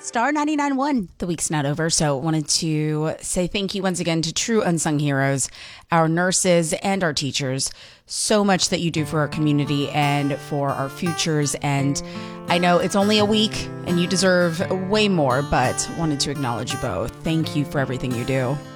Star 99.1. The week's not over, so wanted to say thank you once again to true unsung heroes, our nurses and our teachers. So much that you do for our community and for our futures. And I know it's only a week and you deserve way more, but wanted to acknowledge you both. Thank you for everything you do.